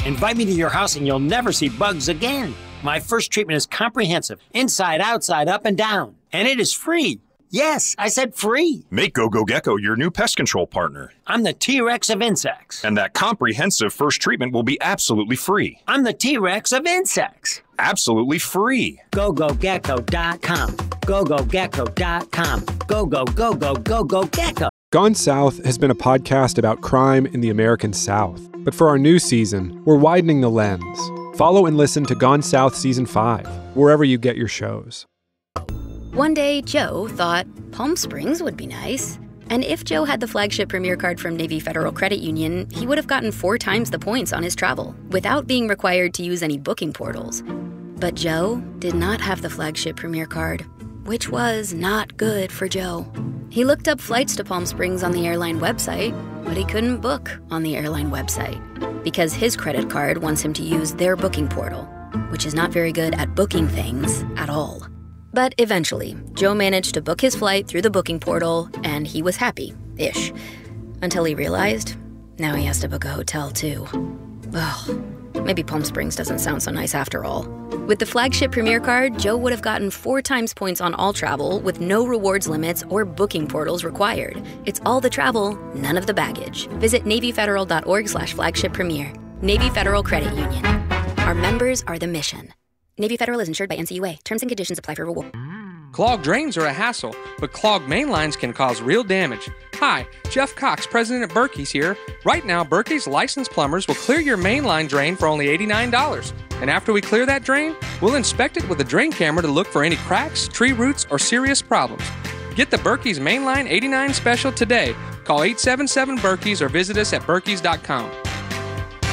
Invite me to your house and you'll never see bugs again. My first treatment is comprehensive, inside, outside, up, and down. And it is free. Yes, I said free. Make GoGo Gecko your new pest control partner. I'm the T-Rex of insects. And that comprehensive first treatment will be absolutely free. I'm the T-Rex of insects. Absolutely free. GoGoGecko.com. GoGoGecko.com. GoGoGoGoGoGecko. Gone South has been a podcast about crime in the American South. But for our new season, we're widening the lens. Follow and listen to Gone South Season 5, wherever you get your shows. One day, Joe thought Palm Springs would be nice. And if Joe had the flagship Premier card from Navy Federal Credit Union, he would have gotten 4 times the points on his travel, without being required to use any booking portals. But Joe did not have the flagship Premier card, which was not good for Joe. He looked up flights to Palm Springs on the airline website, but he couldn't book on the airline website because his credit card wants him to use their booking portal, which is not very good at booking things at all. But eventually, Joe managed to book his flight through the booking portal, and he was happy-ish. Until he realized, now he has to book a hotel too. Ugh, maybe Palm Springs doesn't sound so nice after all. With the flagship Premier card, Joe would have gotten 4 times points on all travel with no rewards limits or booking portals required. It's all the travel, none of the baggage. Visit NavyFederal.org/flagship Premier. Navy Federal Credit Union. Our members are the mission. Navy Federal is insured by NCUA. Terms and conditions apply for reward. Clogged drains are a hassle, but clogged main lines can cause real damage. Hi, Jeff Cox, president at Berkey's here. Right now, Berkey's licensed plumbers will clear your main line drain for only $89. And after we clear that drain, we'll inspect it with a drain camera to look for any cracks, tree roots, or serious problems. Get the Berkey's Mainline 89 special today. Call 877-BERKEYS or visit us at berkeys.com.